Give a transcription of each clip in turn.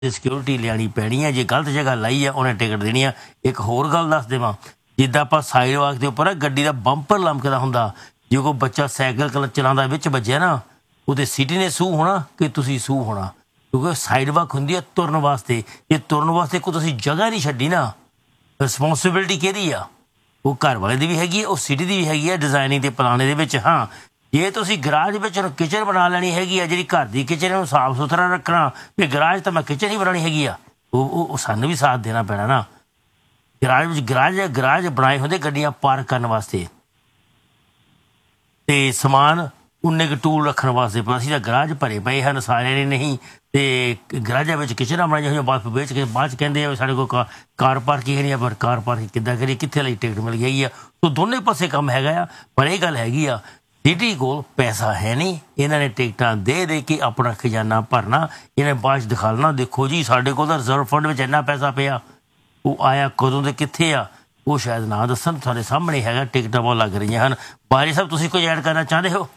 Security लियानी पैनी है, जे गलत जगह लाई है उन्हें टिकट देनी है। एक होर गल दस देवां, जिद्दां आपां साइड वाक दे उपर गड्डी दा बंपर लमकदा हुंदा, जे कोई बच्चा साइकिल चलांदा विच वज्जिया ना, ਉਹਦੇ सिटी ने सूह होना कि तुसीं सूह होना, क्योंकि साइड वाक हुंदी है तुरन वास्ते। जे तुरन वास्ते कोई तुसीं जगह नहीं छड्डी ना, रिस्पोंसिबिलिटी किहदी आ? वो घर वाले दी भी हैगी है, वो सिटी दी भी हैगी है डिजाइनिंग ते प्लाने दे विच। हाँ, जे तुसीं गराज विच किचन बना लैनी हैगी आ, जिहड़ी घर दी किचन नूं साफ सुथरा रखना, भी गराज तां मैं किचन ही बनानी हैगी आ, वो सानूं भी साथ देना पैना ना। गराज बनाए होंदे गड्डियां पार्क करन वास्ते ते समान उन्ने क टूल रखने वास्ते, पर असीं तां गराज भरे पए हैं सारे ने नहीं, ते गराजा विच किचनां बनाई होईयां, बाद च कहंदे आ साडे कोल कार पार्किंग है नहीं, पर कार पार्किंग किद्दां करिए, कित्थे ਲਈ टिकट मिल गई है। तो दोनों पासे काम हैगा आ, पर यह गल हैगी आ सिटी कोल पैसा है नहीं, इन्हां ने टिकटां दे के अपना खजाना भरना, इन्हें बाद च दिखालना देखो जी साडे कोल तां रिजर्व फंड विच इन्ना पैसा पिया, वो आया कदों ते कित्थे आ, वो शायद ना दस्सन। तुहाडे सामने हैगा टिकटां बहुत लग रही हैं। बारी साहब तुसीं कोई ऐड करना चाहते हो?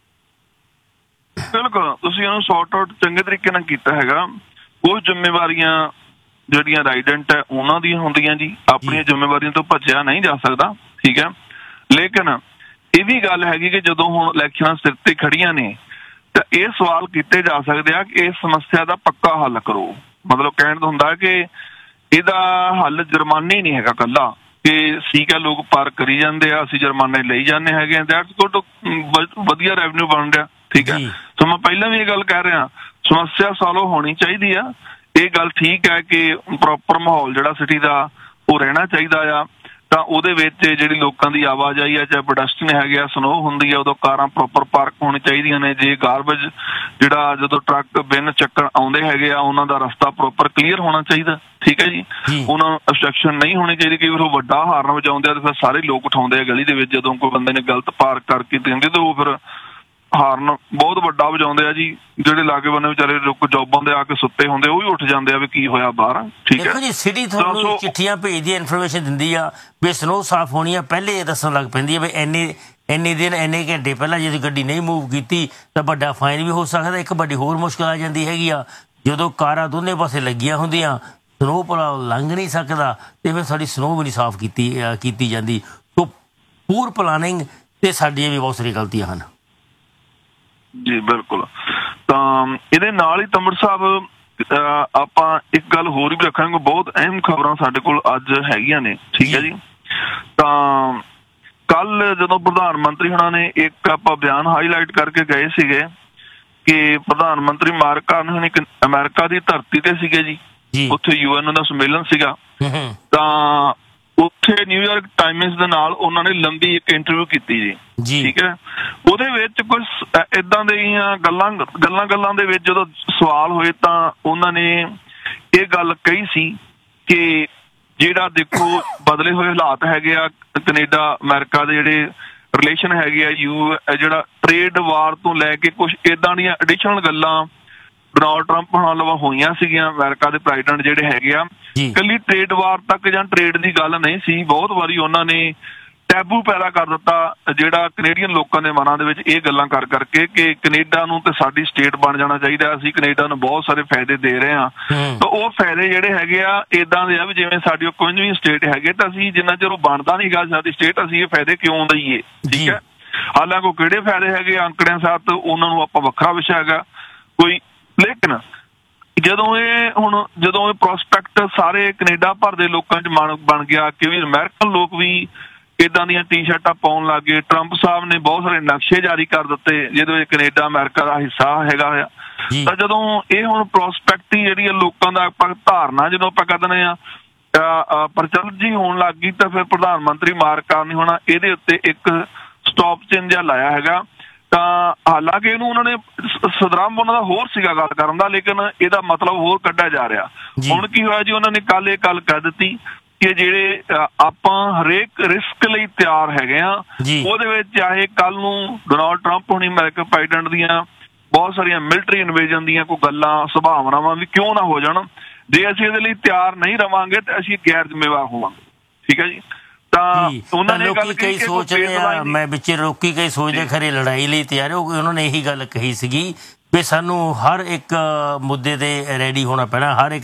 बिल्कुल, तुसीं इहनूं सॉर्ट आउट चंगे तरीके नाल कीता हैगा। कुछ जिम्मेवारियां ਜਿਹੜੀਆਂ ਰਾਈਡੈਂਟ ਹੈ ਉਹਨਾਂ ਦੀਆਂ ਹੁੰਦੀਆਂ ਜੀ, ਆਪਣੀਆਂ ਜ਼ਿੰਮੇਵਾਰੀਆਂ ਤੋਂ ਭੱਜਿਆ ਨਹੀਂ ਜਾ ਸਕਦਾ, ਠੀਕ ਹੈ। ਲੇਕਿਨ ਇਹ ਵੀ ਗੱਲ ਹੈਗੀ ਕਿ ਜਦੋਂ ਹੁਣ ਇਲੈਕਸ਼ਨਾਂ ਸਿਰ ਤੇ ਖੜੀਆਂ ਨੇ ਤਾਂ ਇਹ ਸਵਾਲ ਕੀਤੇ ਜਾ ਸਕਦੇ ਆ ਕਿ ਇਸ ਸਮੱਸਿਆ ਦਾ ਪੱਕਾ ਹੱਲ ਕਰੋ। ਮਤਲਬ ਕਹਿਣ ਦਾ ਹੁੰਦਾ ਕਿ ਇਹਦਾ ਹੱਲ ਜੁਰਮਾਨੇ ਨਹੀਂ ਹੈਗਾ ਕੱਲਾ, ਕਿ ਠੀਕ ਹੈ ਲੋਕ ਪਾਰਕ ਕਰੀ ਜਾਂਦੇ ਆ, ਅਸੀਂ ਜੁਰਮਾਨੇ ਲਈ ਜਾਂਦੇ ਹੈਗੇ ਆ, ਦੈਟਸ ਗੁੱਡ, ਵਧੀਆ ਰੈਵਨਿਊ ਬਣ ਰਿਹਾ, ਠੀਕ ਹੈ। ਸੋ ਮੈਂ ਪਹਿਲਾਂ ਵੀ ਇਹ ਗੱਲ ਕਹਿ ਰਿਹਾ, ਸਮੱਸਿਆ ਸੋਲਵ ਹੋਣੀ ਚਾਹੀਦੀ ਆ। ਇਹ ਗੱਲ ਠੀਕ ਹੈ ਕਿ ਪ੍ਰੋਪਰ ਮਾਹੌਲ ਜਿਹੜਾ ਸਿਟੀ ਦਾ ਉਹ ਰਹਿਣਾ ਚਾਹੀਦਾ ਆ, ਤਾਂ ਉਹਦੇ ਵਿੱਚ ਜਿਹੜੀ ਲੋਕਾਂ ਦੀ ਆਵਾਜਾਈ ਆ, ਚਾਹੇ ਪੈਡਸਟਰੀਅਨ ਹੈਗੇ ਆ, ਸਨੋ ਹੁੰਦੀ ਆ, ਉਦੋਂ ਕਾਰਾਂ ਪ੍ਰੋਪਰ ਪਾਰਕ ਹੋਣੀ ਚਾਹੀਦੀਆਂ ਨੇ। ਜੇ ਗਾਰਬੇਜ ਜਿਹੜਾ ਜਦੋਂ ਟਰੱਕ ਬਿਨ ਚੱਕਣ ਆਉਂਦੇ ਹੈਗੇ ਆ, ਉਹਨਾਂ ਦਾ ਰਸਤਾ ਪ੍ਰੋਪਰ ਕਲੀਅਰ ਹੋਣਾ ਚਾਹੀਦਾ, ਠੀਕ ਹੈ ਜੀ। ਉਹਨਾਂ ਨੂੰ ਅਬਸਟ੍ਰਕਸ਼ਨ ਨਹੀਂ ਹੋਣੀ ਚਾਹੀਦੀ। ਕਈ ਵਾਰ ਉਹ ਵੱਡਾ ਹਾਰਨ ਵਜਾਉਂਦੇ ਆ ਤੇ ਫਿਰ ਸਾਰੇ ਲੋਕ ਉਠਾਉਂਦੇ ਆ ਗਲੀ ਦੇ ਵਿੱਚ, ਜਦੋਂ ਕੋਈ ਬੰਦੇ ਨੇ ਗਲਤ ਪਾਰਕ ਕਰਕੇ ਦਿੰਦੇ ਤਾਂ ਉਹ ਫਿਰ ਹਾਰਨ ਬਹੁਤ ਵੱਡਾ ਵਜਾਉਂਦੇ ਆ ਜੀ। ਜਿਹੜੇ ਲਾਗੇ ਬੰਨੇ ਵਿਚਾਰੇ ਲੋਕ ਜੋਬਾਂ ਦੇ ਆ ਕੇ ਸੁੱਤੇ ਹੁੰਦੇ, ਉਹ ਵੀ ਉੱਠ ਜਾਂਦੇ ਆ ਵੀ ਕੀ ਹੋਇਆ ਬਾਹਰ, ਠੀਕ ਹੈ। ਦੇਖੋ ਜੀ ਸਿਟੀ ਤੁਹਾਨੂੰ ਚਿੱਠੀਆਂ ਭੇਜਦੀ ਹੈ, ਇਨਫੋਰਮੇਸ਼ਨ ਦਿੰਦੀ ਆ ਵੀ ਸਨੋ ਸਾਫ਼ ਹੋਣੀ ਆ, ਪਹਿਲੇ ਇਹ ਦੱਸਣ ਲੱਗ ਪੈਂਦੀ ਹੈ ਵੀ ਇੰਨੇ ਦਿਨ ਇੰਨੇ ਘੰਟੇ ਪਹਿਲਾਂ ਜੇ ਗੱਡੀ ਨਹੀਂ ਮੂਵ ਕੀਤੀ ਤਾਂ ਵੱਡਾ ਫਾਈਨ ਵੀ ਹੋ ਸਕਦਾ। ਇੱਕ ਵੱਡੀ ਹੋਰ ਮੁਸ਼ਕਿਲ ਆ ਜਾਂਦੀ ਹੈਗੀ ਆ, ਜਦੋਂ ਕਾਰਾਂ ਦੋਨੇ ਪਾਸੇ ਲੱਗੀਆਂ ਹੁੰਦੀਆਂ, ਸਨੋ ਭਲਾ ਲੰਘ ਨਹੀਂ ਸਕਦਾ ਤੇ ਫਿਰ ਸਾਡੀ ਸਨੋ ਵੀ ਨਹੀਂ ਸਾਫ਼ ਕੀਤੀ ਜਾਂਦੀ। ਸੋ ਪੂਰ ਪਲਾਨਿੰਗ ਤੇ ਸਾਡੀਆਂ ਵੀ ਬਹੁਤ ਸਾਰੀਆਂ ਗਲਤੀਆਂ ਹਨ ਜੀ। ਬਿਲਕੁਲ, ਤਾਂ ਇਹਦੇ ਨਾਲ ਹੀ ਤਮਰ ਸਾਹਿਬ ਆਪਾਂ ਇੱਕ ਗੱਲ ਹੋਰ ਵੀ ਰੱਖਾਂਗੇ, ਬਹੁਤ ਅਹਿਮ ਖਬਰਾਂ ਸਾਡੇ ਕੋਲ ਅੱਜ ਹੈਗੀਆਂ ਨੇ, ਠੀਕ ਹੈ ਜੀ। ਤਾਂ ਕੱਲ ਜਦੋਂ ਪ੍ਰਧਾਨ ਮੰਤਰੀ ਹੁਣਾਂ ਨੇ ਇੱਕ ਆਪਾਂ ਬਿਆਨ ਹਾਈਲਾਈਟ ਕਰਕੇ ਗਏ ਸੀਗੇ ਕਿ ਪ੍ਰਧਾਨ ਮੰਤਰੀ ਮਾਰਕ ਕਾਰਨੀ ਅਮਰੀਕਾ ਦੀ ਧਰਤੀ ਤੇ ਸੀਗੇ ਜੀ, ਉੱਥੇ UN ਦਾ ਸੰਮੇਲਨ ਸੀਗਾ, ਤਾਂ ਉੱਥੇ ਨਿਊਯਾਰਕ ਟਾਈਮਸ ਦੇ ਨਾਲ ਉਹਨਾਂ ਨੇ ਲੰਬੀ ਇੱਕ ਇੰਟਰਵਿਊ ਕੀਤੀ ਜੀ, ਠੀਕ ਹੈ। ਉਹਦੇ ਵਿੱਚ ਕੁਝ ਏਦਾਂ ਦੀਆਂ ਗੱਲਾਂ ਦੇ ਵਿੱਚ ਜਦੋਂ ਸਵਾਲ ਹੋਏ ਤਾਂ ਉਹਨਾਂ ਨੇ ਇਹ ਗੱਲ ਕਹੀ ਸੀ ਕਿ ਜਿਹੜਾ ਦੇਖੋ ਬਦਲੇ ਹੋਏ ਹਾਲਾਤ ਹੈਗੇ ਆ, ਕੈਨੇਡਾ ਅਮਰੀਕਾ ਦੇ ਜਿਹੜੇ ਰਿਲੇਸ਼ਨ ਹੈਗੇ ਆ, ਜਿਹੜਾ ਟ੍ਰੇਡ ਵਾਰ ਤੋਂ ਲੈ ਕੇ ਕੁਛ ਏਦਾਂ ਦੀਆਂ ਐਡੀਸ਼ਨਲ ਗੱਲਾਂ ਡੋਨਾਲਡ ਟਰੰਪ ਨਾਲ ਹੋਈਆਂ ਸੀਗੀਆਂ। ਅਮਰੀਕਾ ਦੇ ਪ੍ਰੈਜ਼ੀਡੈਂਟ ਜਿਹੜੇ ਹੈਗੇ ਆ, ਇਕੱਲੀ ਟ੍ਰੇਡ ਵਾਰ ਤੱਕ ਜਾਂ ਟ੍ਰੇਡ ਦੀ ਗੱਲ ਨਹੀਂ ਸੀ, ਬਹੁਤ ਵਾਰੀ ਉਹਨਾਂ ਨੇ ਟੈਬੂ ਪੈਦਾ ਕਰ ਦਿੱਤਾ ਜਿਹੜਾ ਕੈਨੇਡੀਅਨ ਲੋਕਾਂ ਦੇ ਮਨਾਂ ਦੇ ਵਿੱਚ ਇਹ ਗੱਲਾਂ ਕਰ ਕਰਕੇ ਕਿ ਕੈਨੇਡਾ ਨੂੰ ਤੇ ਸਾਡੀ ਸਟੇਟ ਬਣ ਜਾਣਾ ਚਾਹੀਦਾ, ਅਸੀਂ ਕੈਨੇਡਾ ਨੂੰ ਬਹੁਤ ਸਾਰੇ ਫਾਇਦੇ ਦੇ ਰਹੇ ਹਾਂ। ਤਾਂ ਉਹ ਫਾਇਦੇ ਜਿਹੜੇ ਹੈਗੇ ਆ ਏਦਾਂ ਦੇ ਆ ਵੀ ਜਿਵੇਂ ਸਾਡੀ ਕੋਈ ਵੀ ਸਟੇਟ ਹੈਗੇ ਤਾਂ ਅਸੀਂ ਜਿੰਨਾ ਚਿਰ ਉਹ ਬਣਦਾ ਨਹੀਂ ਗਾ ਸਾਡੀ ਸਟੇਟ, ਅਸੀਂ ਇਹ ਫਾਇਦੇ ਕਿਉਂ ਦਈਏ, ਠੀਕ ਹੈ। ਹਾਲਾਂਕਿ ਉਹ ਕਿਹੜੇ ਫਾਇਦੇ ਹੈਗੇ ਅੰਕੜਿਆਂ ਸਾਥ ਉਹਨਾਂ ਨੂੰ ਆਪਾਂ ਵੱਖਰਾ ਵਿਸ਼ਾ ਹੈਗਾ ਕੋਈ। ਲੇਕਿਨ ਜਦੋਂ ਇਹ ਪ੍ਰੋਸਪੈਕਟ ਸਾਰੇ ਕੈਨੇਡਾ ਭਰ ਦੇ ਲੋਕਾਂ 'ਚ ਬਣ ਗਿਆ ਕਿ ਵੀ ਅਮਰੀਕਨ ਲੋਕ ਵੀ ਏਦਾਂ ਦੀਆਂ ਟੀ-ਸ਼ਰਟਾਂ ਪਾਉਣ ਲੱਗ ਗਏ, ਟਰੰਪ ਸਾਹਿਬ ਨੇ ਬਹੁਤ ਸਾਰੇ ਨਕਸ਼ੇ ਜਾਰੀ ਕਰ ਦਿੱਤੇ ਜਿਹਦੇ ਵਿੱਚ ਕੈਨੇਡਾ ਅਮਰੀਕਾ ਦਾ ਹਿੱਸਾ ਹੈਗਾ ਆ, ਤਾਂ ਜਦੋਂ ਇਹ ਹੁਣ ਪ੍ਰੋਸਪੈਕਟ ਜਿਹੜੀ ਲੋਕਾਂ ਦਾ ਆਪਾਂ ਧਾਰਨਾ ਜਦੋਂ ਆਪਾਂ ਕਹਿ ਦਿੰਦੇ ਆ ਪ੍ਰਚਲਿਤ ਜੀ ਹੋਣ ਲੱਗ ਗਈ, ਤਾਂ ਫਿਰ ਪ੍ਰਧਾਨ ਮੰਤਰੀ ਮਾਰਕ ਕਾਰਨੀ ਹੋਣਾ ਇਹਦੇ ਉੱਤੇ ਇੱਕ ਸਟਾਪ ਚਿੰਨ੍ਹ ਜਿਹਾ ਲਾਇਆ ਹੈਗਾ। ਤਾਂ ਹਾਲਾਂਕਿ ਇਹਨੂੰ ਉਹਨਾਂ ਨੇ ਸਦਰੰਭ ਉਹਨਾਂ ਦਾ ਹੋਰ ਸੀਗਾ ਗੱਲ ਕਰਨ ਦਾ, ਲੇਕਿਨ ਇਹਦਾ ਮਤਲਬ ਹੋਰ ਕੱਢਿਆ ਜਾ ਰਿਹਾ। ਹੁਣ ਕੀ ਹੋਇਆ ਜੀ, ਉਹਨਾਂ ਨੇ ਕੱਲ ਇਹ ਗੱਲ ਕਹਿ ਦਿੱਤੀ ਕਿ ਜਿਹੜੇ ਆਪਾਂ ਹਰੇਕ ਰਿਸਕ ਲਈ ਤਿਆਰ ਹੈਗੇ ਆ, ਉਹਦੇ ਵਿੱਚ ਚਾਹੇ ਕੱਲ ਨੂੰ ਡੋਨਾਲਡ ਟਰੰਪ ਹੋਣੀ ਅਮਰੀਕਨ ਪ੍ਰੈਜ਼ੀਡੈਂਟ ਦੀਆਂ ਬਹੁਤ ਸਾਰੀਆਂ ਮਿਲਟਰੀ ਇਨਵੇਜਨ ਦੀਆਂ ਕੋਈ ਗੱਲਾਂ ਸੰਭਾਵਨਾਵਾਂ ਵੀ ਕਿਉਂ ਨਾ ਹੋ ਜਾਣ, ਜੇ ਅਸੀਂ ਇਹਦੇ ਲਈ ਤਿਆਰ ਨਹੀਂ ਰਵਾਂਗੇ ਤਾਂ ਅਸੀਂ ਗੈਰ ਜ਼ਿੰਮੇਵਾਰ ਹੋਵਾਂਗੇ, ਠੀਕ ਹੈ ਜੀ। ਤਾਂ ਉਹਨਾਂ ਨੇ ਗੱਲ ਕਹੀ ਸੋਚਦੇ ਆ, ਮੈਂ ਵਿੱਚ ਰੋਕੀ ਕਈ ਸੋਚਦੇ ਖਰੇ ਲੜਾਈ ਲਈ ਤਿਆਰ ਹੋ ਗਏ। ਉਹਨਾਂ ਨੇ ਇਹੀ ਗੱਲ ਕਹੀ ਸੀਗੀ ਵੀ ਸਾਨੂੰ ਹਰ ਇੱਕ ਮੁੱਦੇ ਤੇ ਰੈਡੀ ਹੋਣਾ ਪੈਣਾ, ਹਰ ਇੱਕ